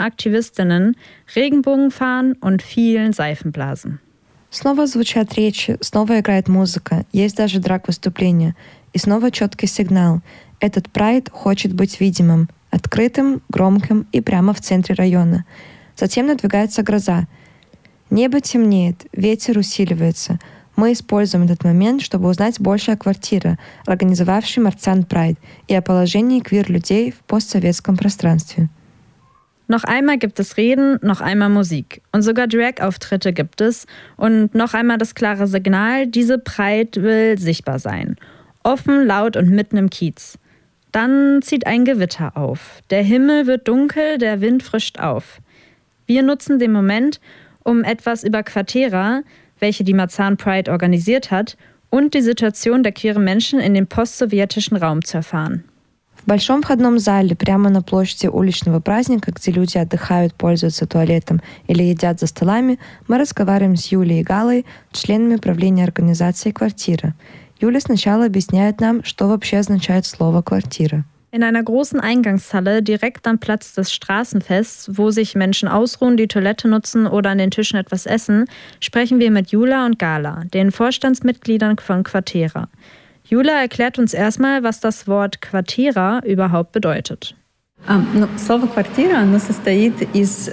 Klimaaktivistinnen, Regenbogenfahnen und vielen Seifenblasen. Снова звучат речи, снова играет музыка, есть даже драг-выступления. И снова четкий сигнал. Этот прайд хочет быть видимым, открытым, громким и прямо в центре района. Затем надвигается гроза. Небо темнеет, ветер усиливается. Мы используем этот момент, чтобы узнать больше о Квартира, организовавшей Marzahn Pride, и о положении queer-людей в постсоветском пространстве. Noch einmal gibt es Reden, noch einmal Musik. Und sogar Drag-Auftritte gibt es. Und noch einmal das klare Signal, diese Pride will sichtbar sein. Offen, laut und mitten im Kiez. Dann zieht ein Gewitter auf. Der Himmel wird dunkel, der Wind frischt auf. Wir nutzen den Moment, um etwas über Quatera, welche die Marzahn Pride organisiert hat, und die Situation der queeren Menschen in dem postsowjetischen Raum zu erfahren. В большом входном зале, прямо на площади уличного праздника, где люди отдыхают, пользуются туалетом или едят за столами, мы разговариваем с Юлей и Галой, членами правления организации «Квартира». Юля сначала объясняет нам, что вообще означает слово «квартира». In einer großen Eingangshalle direkt am Platz des Straßenfests, wo sich Menschen ausruhen, die Toilette nutzen oder an den Tischen etwas essen, sprechen wir mit Jula und Gala, den Vorstandsmitgliedern von Quatera. Jula erklärt uns erstmal, was das Wort Quatera überhaupt bedeutet. Слово «квартира» оно состоит из...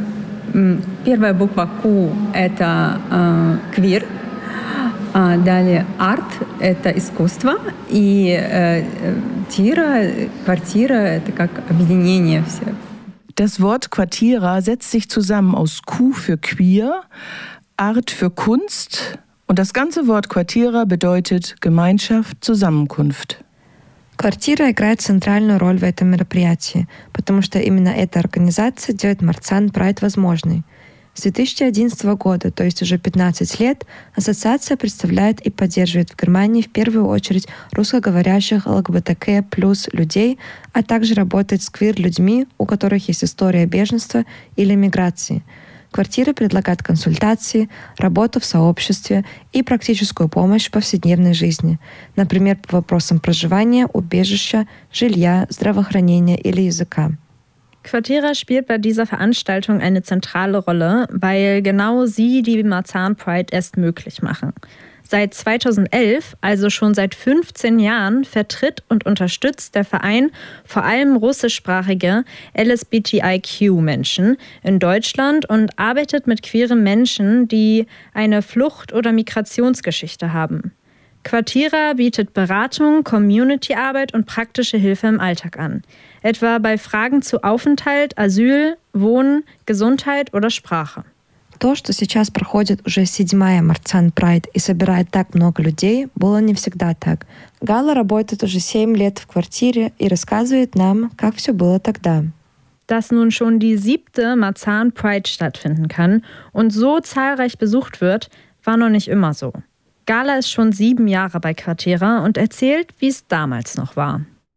Первая буква «Q» — это «квир». Далее «арт» — это искусство. И «тира», «квартира» — это как объединение всех. Das Wort Quatera setzt sich zusammen aus Q für queer, Art für Kunst und das ganze Wort Quatera bedeutet Gemeinschaft, Zusammenkunft. Квартира играет центральную роль в этом мероприятии, потому что именно эта организация делает Marzahn Pride возможной. С 2011 года, то есть уже 15 лет, ассоциация представляет и поддерживает в Германии в первую очередь русскоговорящих ЛГБТК+ людей, а также работает с квир-людьми, у которых есть история беженства или миграции. Квартира предлагает консультации, работу в сообществе и практическую помощь в повседневной жизни, например, по вопросам проживания, убежища, жилья, здравоохранения или языка. Quatera spielt bei dieser Veranstaltung eine zentrale Rolle, weil genau sie die Marzahn Pride erst möglich machen. Seit 2011, also schon seit 15 Jahren, vertritt und unterstützt der Verein vor allem russischsprachige LSBTIQ-Menschen in Deutschland und arbeitet mit queeren Menschen, die eine Flucht- oder Migrationsgeschichte haben. Quatera bietet Beratung, Community-Arbeit und praktische Hilfe im Alltag an. Etwa bei Fragen zu Aufenthalt, Asyl, Wohnen, Gesundheit oder Sprache. То, что сейчас проходит уже 7-я Marzahn Pride и собирает так много людей, было не всегда так. Гала работает уже 7 лет в Квартире и рассказывает нам, как все было тогда. Dass nun schon die 7. Marzahn Pride stattfinden kann und so zahlreich besucht wird, war noch nicht immer so. Gala ist schon 7 Jahre bei Quatera und erzählt, wie es damals noch war.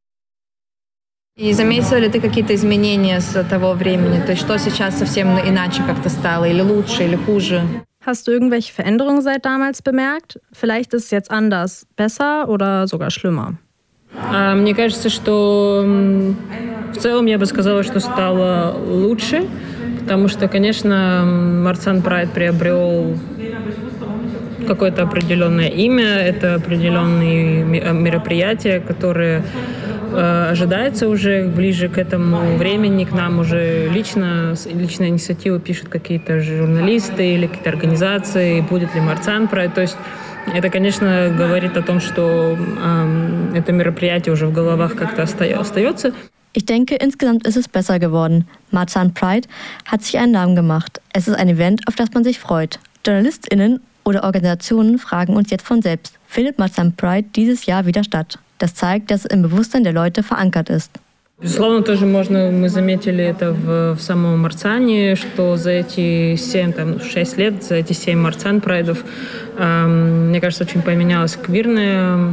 И заметила ли ты какие-то изменения с того времени? То есть что сейчас совсем иначе как-то стало? Или лучше, или хуже? Hast du irgendwelche Veränderungen seit damals bemerkt? Vielleicht ist es jetzt anders, besser oder sogar schlimmer. Мне кажется, что в целом я бы сказала, что стало лучше, потому что, конечно, Marzahn Pride приобрел какое-то определенное имя, это определенные мероприятия, которые ожидается уже ближе к этому времени, к нам уже личная инициатива пишут какие-то журналисты или какие-то организации, будет ли Marzahn Pride. То есть это, конечно, говорит о том, что это мероприятие уже в головах как-то остается. Ich denke, insgesamt ist es besser geworden. Marzahn Pride hat sich einen Namen gemacht. Es ist ein Event, auf das man sich freut. JournalistInnen oder Organisationen fragen uns jetzt von selbst, findet Marzahn Pride dieses Jahr wieder statt? Das zeigt, dass es im Bewusstsein der Leute verankert ist. Безусловно, тоже мы заметили это в самом Марцане, что за эти 6 лет, за эти 7 Marzahn Прайдов, мне кажется, очень поменялось квирное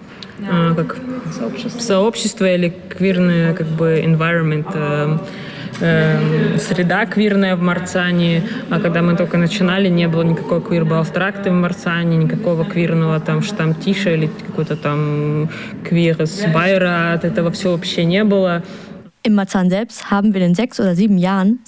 сообщество или квирное environment, среда квирная в Марцане. А когда мы только начинали, не было никакой квир-балстракты в Марцане, никакого квирного там штамтиша или какой-то там квир-байра. Этого всего вообще не было. Im Marzahn selbst haben wir in den 6 oder 7 Jahren